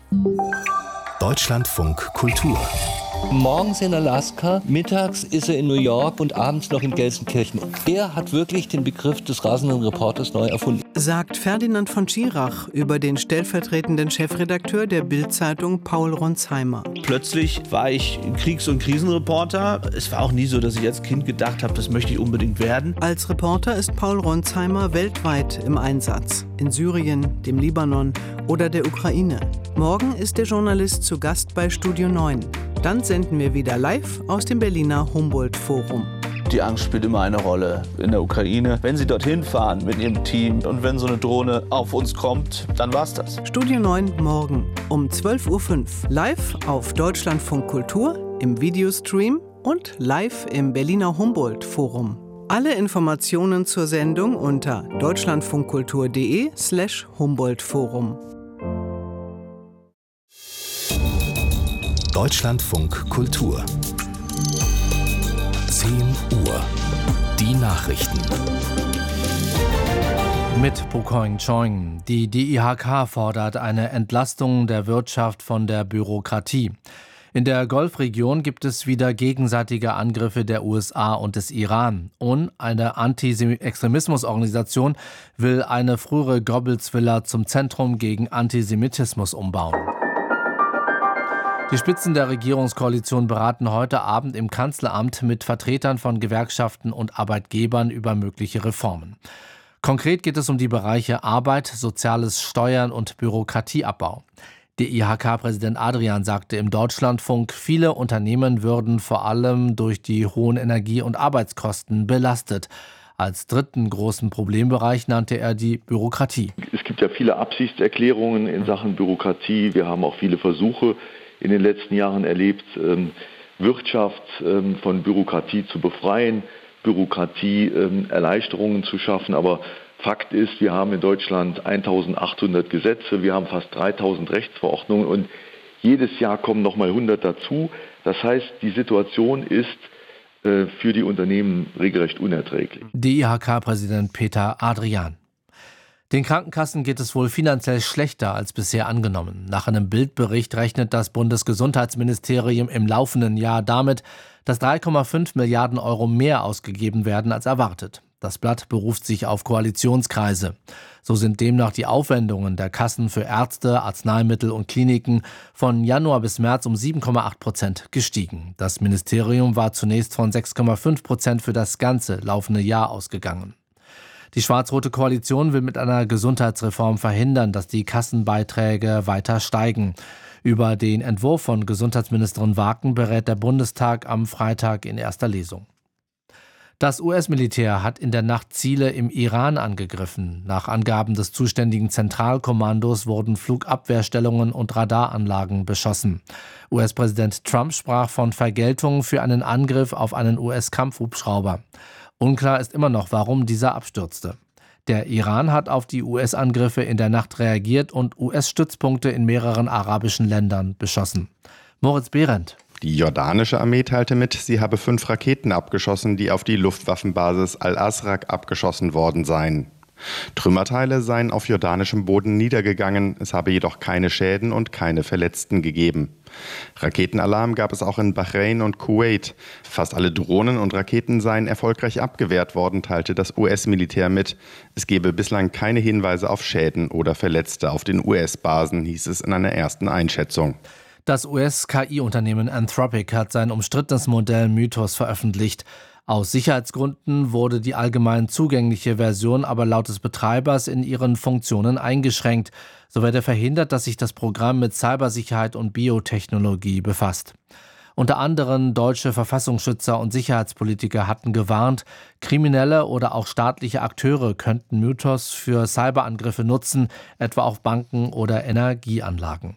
Deutschlandfunk Kultur. Morgens in Alaska, mittags ist er in New York und abends noch in Gelsenkirchen. Er hat wirklich den Begriff des rasenden Reporters neu erfunden. Sagt Ferdinand von Schirach über den stellvertretenden Chefredakteur der Bild-Zeitung Paul Ronsheimer. Plötzlich war ich Kriegs- und Krisenreporter. Es war auch nie so, dass ich als Kind gedacht habe, das möchte ich unbedingt werden. Als Reporter ist Paul Ronsheimer weltweit im Einsatz. In Syrien, dem Libanon oder der Ukraine. Morgen ist der Journalist zu Gast bei Studio 9. Dann senden wir wieder live aus dem Berliner Humboldt-Forum. Die Angst spielt immer eine Rolle in der Ukraine. Wenn Sie dorthin fahren mit Ihrem Team und wenn so eine Drohne auf uns kommt, dann war's das. Studio 9 morgen um 12.05 Uhr. Live auf Deutschlandfunk Kultur, im Videostream und live im Berliner Humboldt-Forum. Alle Informationen zur Sendung unter deutschlandfunkkultur.de/Humboldt-Forum. Deutschlandfunk Kultur. 10 Uhr. Die Nachrichten. Mit Pukoing Choing. Die DIHK fordert eine Entlastung der Wirtschaft von der Bürokratie. In der Golfregion gibt es wieder gegenseitige Angriffe der USA und des Iran. Und eine Anti-Extremismus-Organisation will eine frühere Goebbels-Villa zum Zentrum gegen Antisemitismus umbauen. Die Spitzen der Regierungskoalition beraten heute Abend im Kanzleramt mit Vertretern von Gewerkschaften und Arbeitgebern über mögliche Reformen. Konkret geht es um die Bereiche Arbeit, Soziales, Steuern und Bürokratieabbau. DIHK-Präsident Adrian sagte im Deutschlandfunk, viele Unternehmen würden vor allem durch die hohen Energie- und Arbeitskosten belastet. Als dritten großen Problembereich nannte er die Bürokratie. Es gibt ja viele Absichtserklärungen in Sachen Bürokratie. Wir haben auch viele Versuche in den letzten Jahren erlebt, Wirtschaft von Bürokratie zu befreien, Bürokratieerleichterungen zu schaffen. Aber Fakt ist, wir haben in Deutschland 1800 Gesetze, wir haben fast 3000 Rechtsverordnungen und jedes Jahr kommen nochmal 100 dazu. Das heißt, die Situation ist für die Unternehmen regelrecht unerträglich. DIHK-Präsident Peter Adrian. Den Krankenkassen geht es wohl finanziell schlechter als bisher angenommen. Nach einem Bildbericht rechnet das Bundesgesundheitsministerium im laufenden Jahr damit, dass 3,5 Milliarden Euro mehr ausgegeben werden als erwartet. Das Blatt beruft sich auf Koalitionskreise. So sind demnach die Aufwendungen der Kassen für Ärzte, Arzneimittel und Kliniken von Januar bis März um 7,8% gestiegen. Das Ministerium war zunächst von 6,5% für das ganze laufende Jahr ausgegangen. Die schwarz-rote Koalition will mit einer Gesundheitsreform verhindern, dass die Kassenbeiträge weiter steigen. Über den Entwurf von Gesundheitsministerin Waken berät der Bundestag am Freitag in erster Lesung. Das US-Militär hat in der Nacht Ziele im Iran angegriffen. Nach Angaben des zuständigen Zentralkommandos wurden Flugabwehrstellungen und Radaranlagen beschossen. US-Präsident Trump sprach von Vergeltung für einen Angriff auf einen US-Kampfhubschrauber. Unklar ist immer noch, warum dieser abstürzte. Der Iran hat auf die US-Angriffe in der Nacht reagiert und US-Stützpunkte in mehreren arabischen Ländern beschossen. Moritz Behrendt. Die jordanische Armee teilte mit, sie habe 5 Raketen abgeschossen, die auf die Luftwaffenbasis Al-Asraq abgeschossen worden seien. Trümmerteile seien auf jordanischem Boden niedergegangen, es habe jedoch keine Schäden und keine Verletzten gegeben. Raketenalarm gab es auch in Bahrain und Kuwait. Fast alle Drohnen und Raketen seien erfolgreich abgewehrt worden, teilte das US-Militär mit. Es gebe bislang keine Hinweise auf Schäden oder Verletzte auf den US-Basen, hieß es in einer ersten Einschätzung. Das US-KI-Unternehmen Anthropic hat sein umstrittenes Modell Mythos veröffentlicht. Aus Sicherheitsgründen wurde die allgemein zugängliche Version aber laut des Betreibers in ihren Funktionen eingeschränkt. So werde verhindert, dass sich das Programm mit Cybersicherheit und Biotechnologie befasst. Unter anderem deutsche Verfassungsschützer und Sicherheitspolitiker hatten gewarnt, kriminelle oder auch staatliche Akteure könnten Mythos für Cyberangriffe nutzen, etwa auf Banken oder Energieanlagen.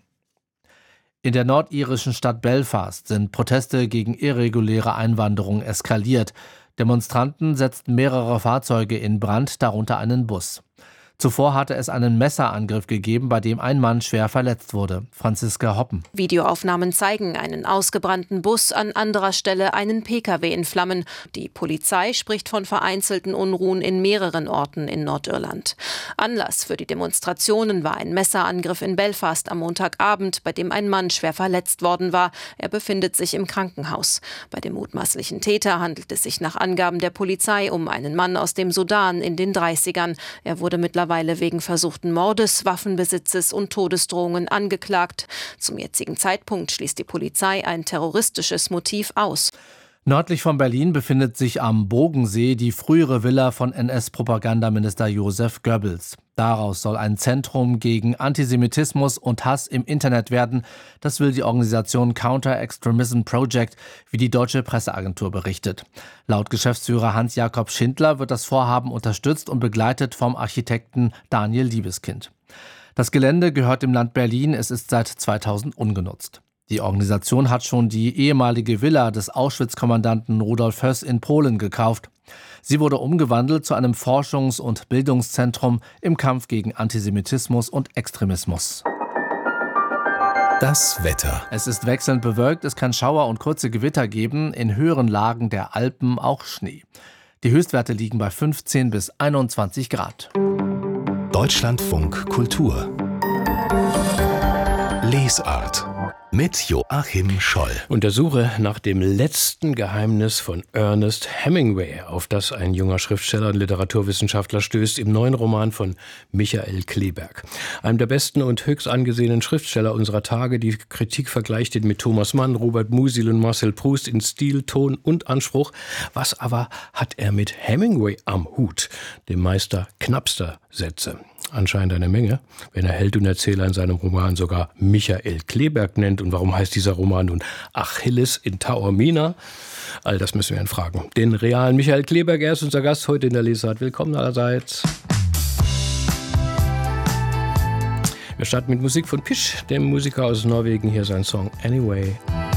In der nordirischen Stadt Belfast sind Proteste gegen irreguläre Einwanderung eskaliert. Demonstranten setzten mehrere Fahrzeuge in Brand, darunter einen Bus. Zuvor hatte es einen Messerangriff gegeben, bei dem ein Mann schwer verletzt wurde. Franziska Hoppen. Videoaufnahmen zeigen einen ausgebrannten Bus, an anderer Stelle einen Pkw in Flammen. Die Polizei spricht von vereinzelten Unruhen in mehreren Orten in Nordirland. Anlass für die Demonstrationen war ein Messerangriff in Belfast am Montagabend, bei dem ein Mann schwer verletzt worden war. Er befindet sich im Krankenhaus. Bei dem mutmaßlichen Täter handelt es sich nach Angaben der Polizei um einen Mann aus dem Sudan in den 30ern. Er wurde mittlerweile wegen versuchten Mordes, Waffenbesitzes und Todesdrohungen angeklagt. Zum jetzigen Zeitpunkt schließt die Polizei ein terroristisches Motiv aus. Nördlich von Berlin befindet sich am Bogensee die frühere Villa von NS-Propagandaminister Joseph Goebbels. Daraus soll ein Zentrum gegen Antisemitismus und Hass im Internet werden. Das will die Organisation Counter-Extremism Project, wie die deutsche Presseagentur berichtet. Laut Geschäftsführer Hans-Jakob Schindler wird das Vorhaben unterstützt und begleitet vom Architekten Daniel Liebeskind. Das Gelände gehört dem Land Berlin, es ist seit 2000 ungenutzt. Die Organisation hat schon die ehemalige Villa des Auschwitz-Kommandanten Rudolf Höss in Polen gekauft. Sie wurde umgewandelt zu einem Forschungs- und Bildungszentrum im Kampf gegen Antisemitismus und Extremismus. Das Wetter. Es ist wechselnd bewölkt, es kann Schauer und kurze Gewitter geben, in höheren Lagen der Alpen auch Schnee. Die Höchstwerte liegen bei 15 bis 21 Grad. Deutschlandfunk Kultur. Lesart. Mit Joachim Scholl. Untersuche nach dem letzten Geheimnis von Ernest Hemingway, auf das ein junger Schriftsteller und Literaturwissenschaftler stößt im neuen Roman von Michael Kleeberg. Einem der besten und höchst angesehenen Schriftsteller unserer Tage. Die Kritik vergleicht ihn mit Thomas Mann, Robert Musil und Marcel Proust in Stil, Ton und Anspruch. Was aber hat er mit Hemingway am Hut, dem Meister knappster Sätze? Anscheinend eine Menge, wenn er Held und Erzähler in seinem Roman sogar Michael Kleeberg nennt. Und warum heißt dieser Roman nun Achilles in Taormina? All das müssen wir ihn fragen. Den realen Michael Kleeberg, er ist unser Gast heute in der Lesart. Willkommen allerseits. Wir starten mit Musik von Pish, dem Musiker aus Norwegen. Hier sein Song Anyway.